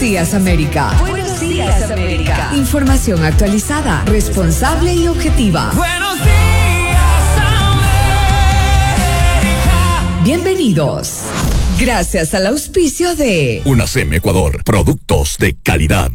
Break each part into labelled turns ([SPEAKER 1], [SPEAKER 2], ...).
[SPEAKER 1] días, América.
[SPEAKER 2] Buenos días, América.
[SPEAKER 1] Información actualizada, responsable y objetiva.
[SPEAKER 3] Buenos días, América.
[SPEAKER 1] Bienvenidos. Gracias al auspicio de
[SPEAKER 4] UNACEM Ecuador, productos de calidad.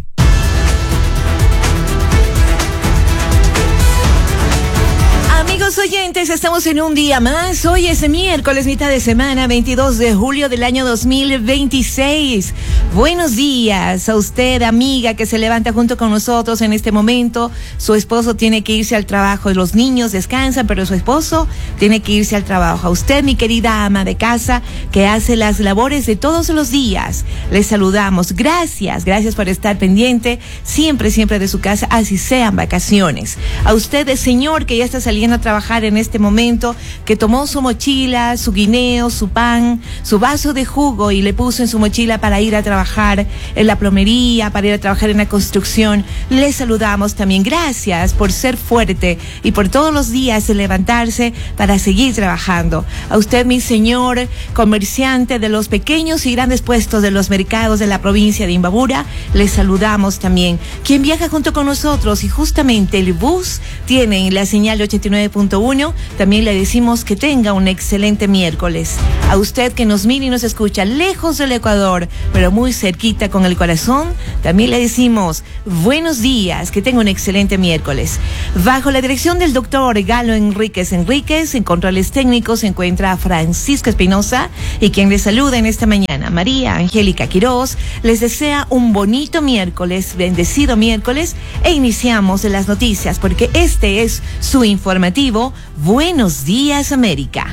[SPEAKER 2] Amigos oyentes, estamos en un día más. Hoy es miércoles, mitad de semana, 22 de julio del año 2026. Buenos días a usted, amiga, que se levanta junto con nosotros en este momento. Su esposo tiene que irse al trabajo. Los niños descansan, pero su esposo tiene que irse al trabajo. A usted, mi querida ama de casa, que hace las labores de todos los días. Les saludamos. Gracias por estar pendiente siempre de su casa, así sean vacaciones. A usted, señor, que ya está saliendo a trabajar en este momento, que tomó su mochila, su guineo, su pan, su vaso de jugo y le puso en su mochila para ir a trabajar en la plomería, para ir a trabajar en la construcción. Les saludamos también. Gracias por ser fuerte y por todos los días levantarse para seguir trabajando. A usted, mi señor comerciante de los pequeños y grandes puestos de los mercados de la provincia de Imbabura, les saludamos también. Quien viaja junto con nosotros y justamente el bus tiene la señal de 89.1, también le decimos que tenga un excelente miércoles. A usted que nos mira y nos escucha lejos del Ecuador, pero muy cerquita con el corazón, también le decimos buenos días, que tenga un excelente miércoles. Bajo la dirección del doctor Galo Enríquez, en controles técnicos se encuentra Francisco Espinosa, y quien les saluda en esta mañana, María Angélica Quiroz, les desea un bonito miércoles, bendecido miércoles, e iniciamos las noticias, porque este es su informativo. Buenos días, América.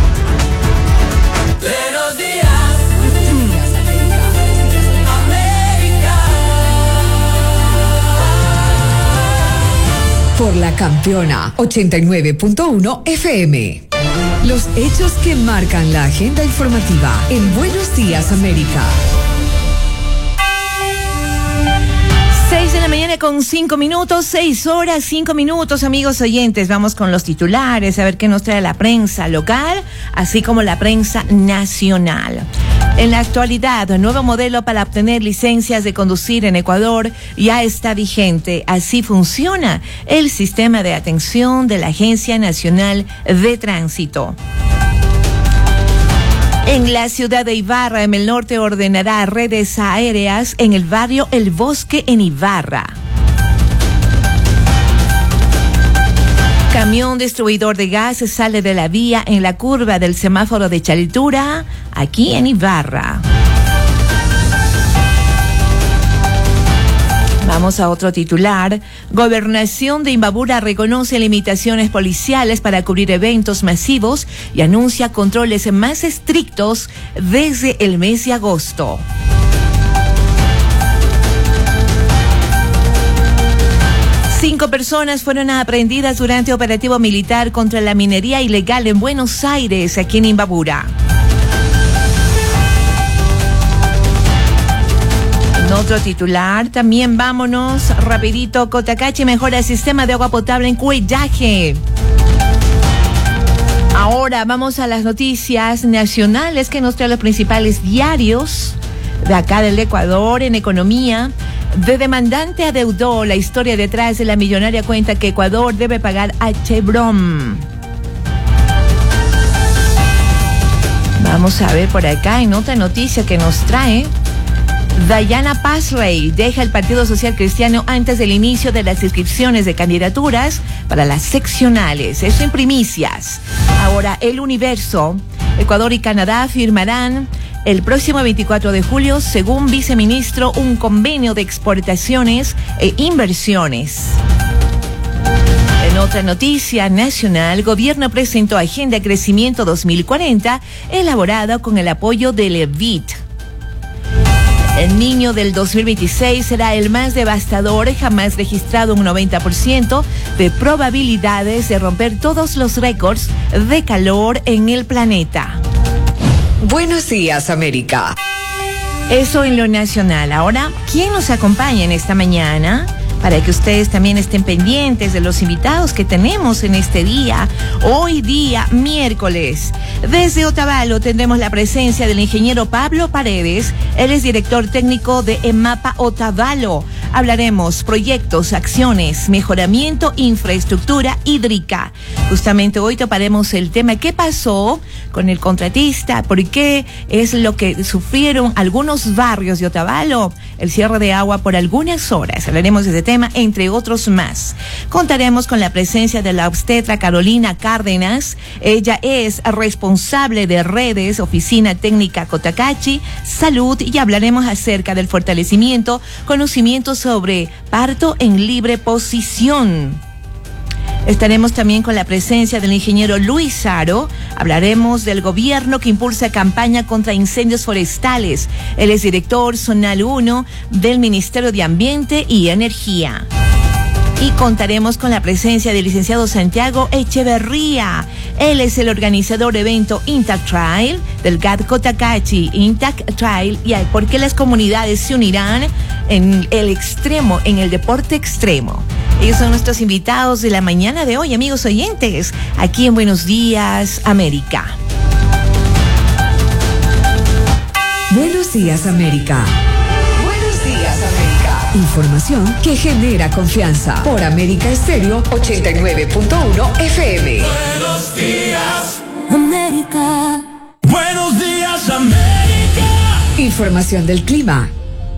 [SPEAKER 3] Buenos días, América.
[SPEAKER 1] por la campeona 89.1 FM. Los hechos que marcan la agenda informativa en Buenos días, América.
[SPEAKER 2] 6 de la mañana con 5 minutos, 6 horas, 5 minutos, amigos oyentes. Vamos con los titulares, a ver qué nos trae la prensa local, así como la prensa nacional. En la actualidad, un nuevo modelo para obtener licencias de conducir en Ecuador ya está vigente. Así funciona el sistema de atención de la Agencia Nacional de Tránsito. En la ciudad de Ibarra, en el norte, ordenará redes aéreas en el barrio El Bosque en Ibarra. Camión distribuidor de gas sale de la vía en la curva del semáforo de Chaltura, aquí en Ibarra. Vamos a otro titular. Gobernación de Imbabura reconoce limitaciones policiales para cubrir eventos masivos y anuncia controles más estrictos desde el mes de agosto. Cinco personas fueron aprehendidas durante operativo militar contra la minería ilegal en Buenos Aires, aquí en Imbabura. En otro titular, también vámonos rapidito. Cotacachi mejora el sistema de agua potable en Cuellaje. Ahora vamos a las noticias nacionales que nos traen los principales diarios de acá del Ecuador. En economía, de demandante adeudó. La historia detrás de la millonaria cuenta que Ecuador debe pagar a Chevron. Vamos a ver por acá en otra noticia que nos trae. Dayana Pazrey deja el Partido Social Cristiano antes del inicio de las inscripciones de candidaturas para las seccionales. Eso en primicias. Ahora, El Universo. Ecuador y Canadá firmarán el próximo 24 de julio, según viceministro, un convenio de exportaciones e inversiones. En otra noticia nacional, gobierno presentó Agenda Crecimiento 2040, elaborada con el apoyo del EBIT. El niño del 2026 será el más devastador, jamás registrado un 90% de probabilidades de romper todos los récords de calor en el planeta.
[SPEAKER 1] Buenos días, América.
[SPEAKER 2] Eso en lo nacional. Ahora, ¿quién nos acompaña en esta mañana para que ustedes también estén pendientes de los invitados que tenemos en este día, hoy día miércoles. Desde Otavalo tendremos la presencia del ingeniero Pablo Paredes. Él es director técnico de EMAPA Otavalo. Hablaremos proyectos, acciones, mejoramiento, infraestructura hídrica. Justamente hoy toparemos el tema ¿qué pasó con el contratista? ¿Por qué es lo que sufrieron algunos barrios de Otavalo? El cierre de agua por algunas horas. Hablaremos de ese tema, entre otros más. Contaremos con la presencia de la obstetra Carolina Cárdenas. Ella es responsable de redes, Oficina Técnica Cotacachi, Salud, y hablaremos acerca del fortalecimiento, conocimientos sobre parto en libre posición. Estaremos también con la presencia del ingeniero Luis Aro. Hablaremos del gobierno que impulsa campaña contra incendios forestales. Él es director zonal 1 del Ministerio de Ambiente y Energía. Y contaremos con la presencia del licenciado Santiago Echeverría. Él es el organizador del evento Intact Trail del GAT Cotacachi. Intact Trail, y por qué las comunidades se unirán en el extremo, en el deporte extremo. Ellos son nuestros invitados de la mañana de hoy, amigos oyentes, aquí en Buenos Días, América.
[SPEAKER 1] Buenos días, América. Buenos días, América. Información que genera confianza. Por América Estéreo 89.1 FM.
[SPEAKER 3] Buenos días,
[SPEAKER 5] América.
[SPEAKER 3] buenos días, América.
[SPEAKER 1] Información del clima.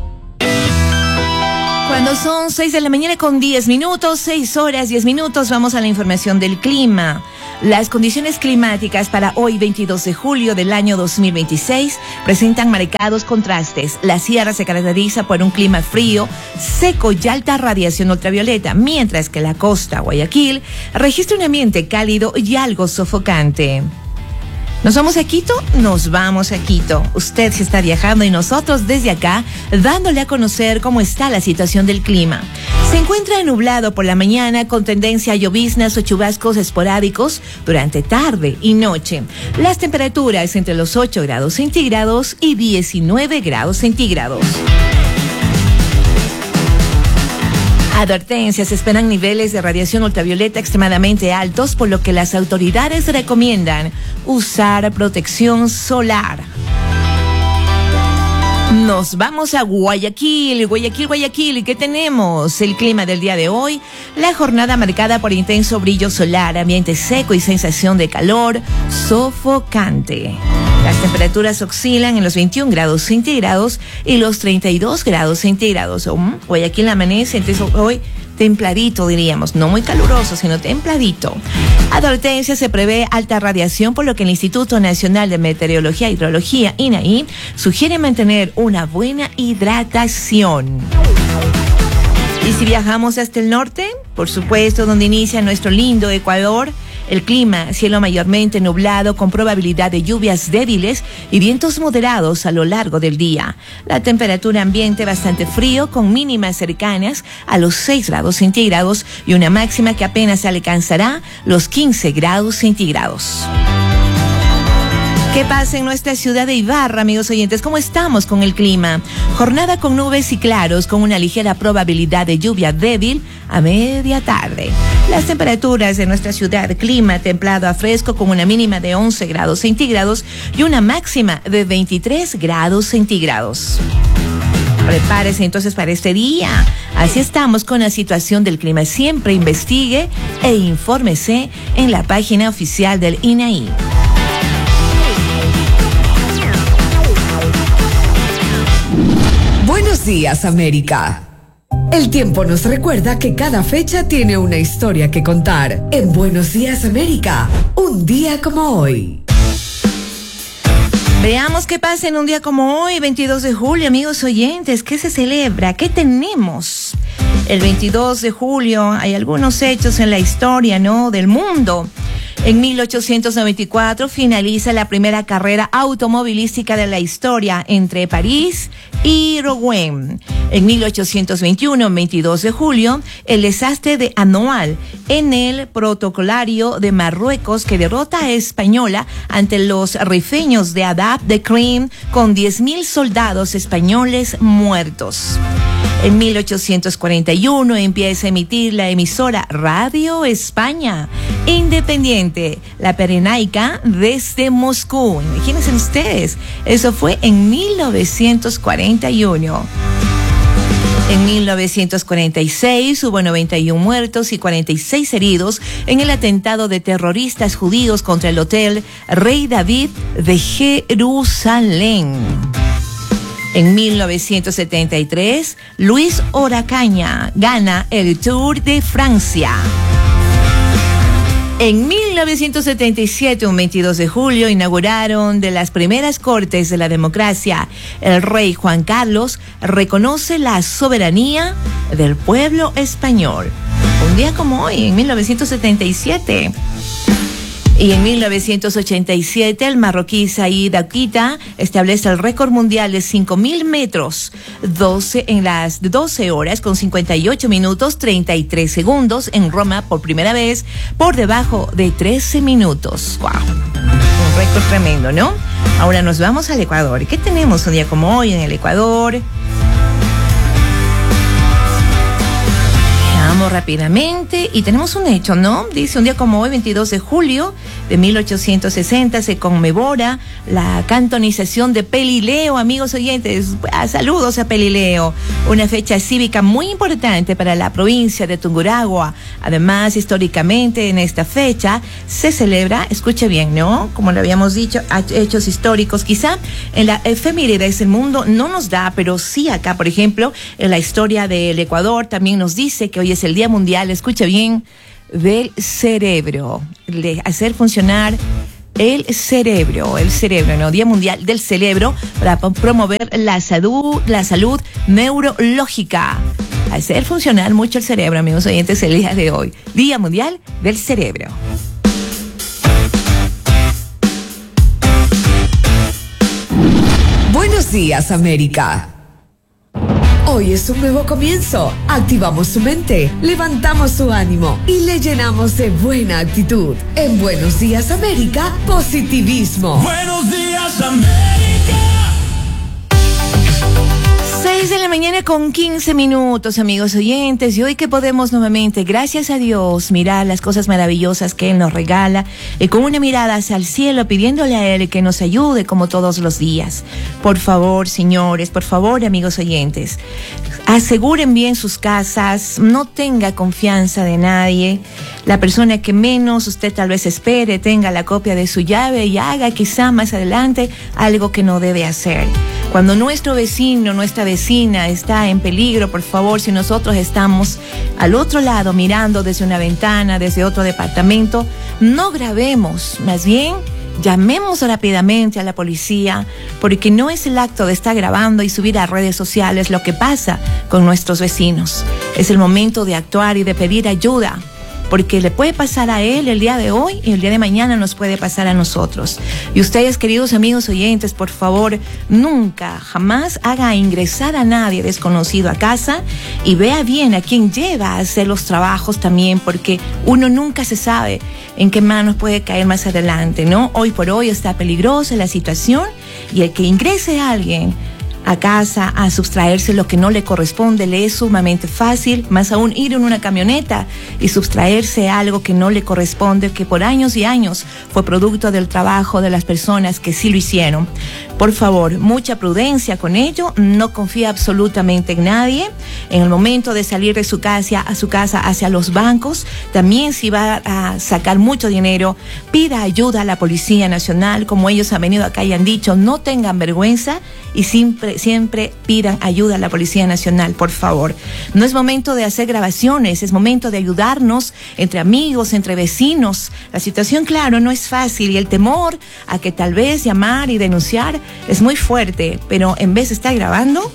[SPEAKER 2] Cuando son 6 de la mañana con 10 minutos, 6 horas 10 minutos, vamos a la información del clima. Las condiciones climáticas para hoy 22 de julio del año 2026 presentan marcados contrastes. La sierra se caracteriza por un clima frío, seco y alta radiación ultravioleta, mientras que la costa, Guayaquil, registra un ambiente cálido y algo sofocante. ¿Nos vamos a Quito? Nos vamos a Quito. Usted se está viajando y nosotros desde acá dándole a conocer cómo está la situación del clima. Se encuentra nublado por la mañana con tendencia a lloviznas o chubascos esporádicos durante tarde y noche. Las temperaturas entre los 8 grados centígrados y 19 grados centígrados. Advertencias: esperan niveles de radiación ultravioleta extremadamente altos, por lo que las autoridades recomiendan usar protección solar. Nos vamos a Guayaquil. Guayaquil, ¿qué tenemos? El clima del día de hoy, la jornada marcada por intenso brillo solar, ambiente seco y sensación de calor sofocante. Las temperaturas oscilan en los 21 grados centígrados y los 32 grados centígrados. Guayaquil amanece, entonces hoy templadito, diríamos, no muy caluroso, sino templadito. Advertencia: se prevé alta radiación, por lo que el Instituto Nacional de Meteorología e Hidrología, INAHI, sugiere mantener una buena hidratación. Y si viajamos hasta el norte, por supuesto, donde inicia nuestro lindo Ecuador, el clima: cielo mayormente nublado con probabilidad de lluvias débiles y vientos moderados a lo largo del día. La temperatura ambiente bastante frío con mínimas cercanas a los 6 grados centígrados y una máxima que apenas alcanzará los 15 grados centígrados. ¿Qué pasa en nuestra ciudad de Ibarra, amigos oyentes? ¿Cómo estamos con el clima? Jornada con nubes y claros, con una ligera probabilidad de lluvia débil a media tarde. Las temperaturas de nuestra ciudad: clima templado a fresco con una mínima de 11 grados centígrados y una máxima de 23 grados centígrados. Prepárese entonces para este día. Así estamos con la situación del clima. Siempre investigue e infórmese en la página oficial del INAHI.
[SPEAKER 1] Buenos días, América. El tiempo nos recuerda que cada fecha tiene una historia que contar. En Buenos Días, América, un día como hoy.
[SPEAKER 2] Veamos qué pasa en un día como hoy, 22 de julio, amigos oyentes. ¿Qué se celebra? ¿Qué tenemos? El 22 de julio hay algunos hechos en la historia, ¿no?, del mundo. En 1894 finaliza la primera carrera automovilística de la historia entre París y Rouen. En 1821, 22 de julio, el desastre de Anual en el protocolario de Marruecos, que derrota a Española ante los rifeños de Adab de Krim con 10.000 soldados españoles muertos. En 1841 empieza a emitir la emisora Radio España, independiente, la Pirenaica, desde Moscú. Imagínense ustedes, eso fue en 1941. En 1946 hubo 91 muertos y 46 heridos en el atentado de terroristas judíos contra el Hotel Rey David de Jerusalén. En 1973, Luis Ocaña gana el Tour de Francia. En 1977, un 22 de julio, inauguraron de las primeras cortes de la democracia. El rey Juan Carlos reconoce la soberanía del pueblo español. Un día como hoy, en 1977. Y en 1987, el marroquí Said Akita establece el récord mundial de 5.000 metros, en las 12 horas con 58 minutos 33 segundos en Roma por primera vez, por debajo de 13 minutos. ¡Wow! Un récord tremendo, ¿no? Ahora nos vamos al Ecuador. ¿Qué tenemos un día como hoy en el Ecuador? Vamos rápidamente y tenemos un hecho, ¿no? Dice, un día como hoy, 22 de julio de 1860, se conmemora la cantonización de Pelileo, amigos oyentes. Saludos a Pelileo, una fecha cívica muy importante para la provincia de Tungurahua. Además, históricamente en esta fecha se celebra, escuche bien, ¿no? Como lo habíamos dicho, hechos históricos. Quizá en la efemérides del mundo no nos da, pero sí acá, por ejemplo, en la historia del Ecuador también nos dice que hoy es el Día Mundial, escucha bien, del cerebro, de hacer funcionar el cerebro, ¿no? Día Mundial del Cerebro para promover la salud neurológica. Hacer funcionar mucho el cerebro, amigos oyentes, el día de hoy. Día Mundial del Cerebro.
[SPEAKER 1] Buenos días, América. Hoy es un nuevo comienzo. Activamos su mente, levantamos su ánimo y le llenamos de buena actitud. En Buenos Días, América, positivismo.
[SPEAKER 3] Buenos días, América.
[SPEAKER 2] 6 de la mañana con 15 minutos, amigos oyentes, y hoy que podemos nuevamente, gracias a Dios, mirar las cosas maravillosas que Él nos regala, y con una mirada hacia el cielo, pidiéndole a Él que nos ayude como todos los días. Por favor, señores, por favor, amigos oyentes, aseguren bien sus casas, no tenga confianza de nadie. La persona que menos usted tal vez espere tenga la copia de su llave y haga quizá más adelante algo que no debe hacer. Cuando nuestro vecino, nuestra vecina está en peligro, por favor, si nosotros estamos al otro lado mirando desde una ventana, desde otro departamento, no grabemos, más bien llamemos rápidamente a la policía, porque no es el acto de estar grabando y subir a redes sociales lo que pasa con nuestros vecinos. Es el momento de actuar y de pedir ayuda, porque le puede pasar a él el día de hoy y el día de mañana nos puede pasar a nosotros. Y ustedes, queridos amigos oyentes, por favor, nunca, jamás haga ingresar a nadie desconocido a casa, y vea bien a quién lleva a hacer los trabajos también, porque uno nunca se sabe en qué manos puede caer más adelante, ¿no? Hoy por hoy está peligrosa la situación, y el que ingrese a alguien a casa a sustraerse lo que no le corresponde le es sumamente fácil, más aún ir en una camioneta y sustraerse algo que no le corresponde, que por años y años fue producto del trabajo de las personas que sí lo hicieron. Por favor, mucha prudencia con ello, no confía absolutamente en nadie. En el momento de salir de su casa hacia los bancos, también si va a sacar mucho dinero, pida ayuda a la Policía Nacional, como ellos han venido acá y han dicho, no tengan vergüenza y siempre pidan ayuda a la Policía Nacional, por favor. No es momento de hacer grabaciones, es momento de ayudarnos entre amigos, entre vecinos. La situación, claro, no es fácil y el temor a que tal vez llamar y denunciar es muy fuerte, pero en vez de estar grabando,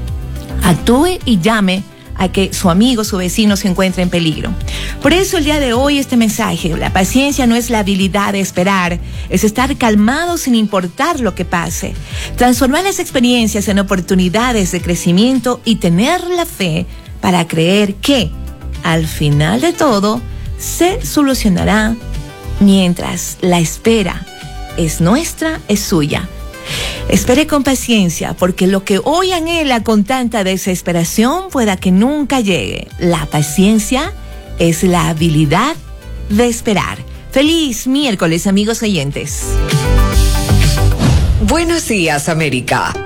[SPEAKER 2] actúe y llame a que su amigo, su vecino se encuentre en peligro. Por eso el día de hoy este mensaje: la paciencia no es la habilidad de esperar, es estar calmado sin importar lo que pase. Transformar las experiencias en oportunidades de crecimiento y tener la fe para creer que, al final de todo, se solucionará mientras la espera es nuestra, es suya. Espere con paciencia, porque lo que hoy anhela con tanta desesperación pueda que nunca llegue. La paciencia es la habilidad de esperar. Feliz miércoles, amigos oyentes.
[SPEAKER 1] Buenos días, América.